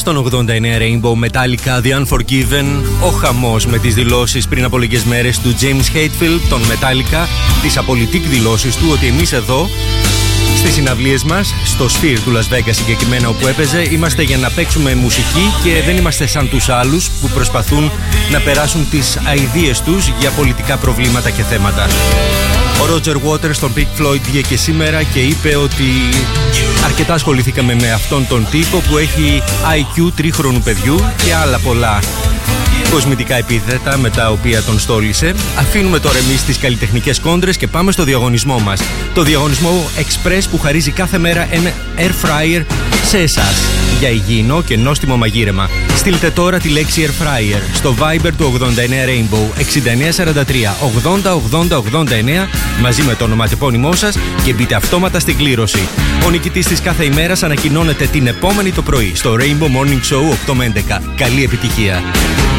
στον 89 Rainbow, Metallica, The Unforgiven. Ο χαμός με τις δηλώσεις πριν από λίγες μέρες του James Hetfield, τον Metallica, τις απολυτικ δηλώσεις του ότι εμείς εδώ στις συναυλίες μας, στο Sphere του Las Vegas συγκεκριμένα όπου έπαιζε, είμαστε για να παίξουμε μουσική και δεν είμαστε σαν τους άλλους που προσπαθούν να περάσουν τις αηδίες τους για πολιτικά προβλήματα και θέματα. Ο Roger Waters στον Pink Floyd βγήκε σήμερα και είπε ότι αρκετά ασχοληθήκαμε με αυτόν τον τύπο που έχει IQ τρίχρονου παιδιού και άλλα πολλά κοσμητικά επίθετα με τα οποία τον στόλισε. Αφήνουμε τώρα εμείς τις καλλιτεχνικές κόντρες και πάμε στο διαγωνισμό μας. Το διαγωνισμό Express που χαρίζει κάθε μέρα ένα air fryer σε εσάς για υγιεινό και νόστιμο μαγείρεμα. Στείλτε τώρα τη λέξη air fryer στο Viber του 89 Rainbow 6943 80 80 89 μαζί με το ονοματεπώνυμό σας και μπείτε αυτόματα στην κλήρωση. Ο νικητής της κάθε ημέρας ανακοινώνεται την επόμενη το πρωί στο Rainbow Morning Show 8 με 11. Καλή επιτυχία!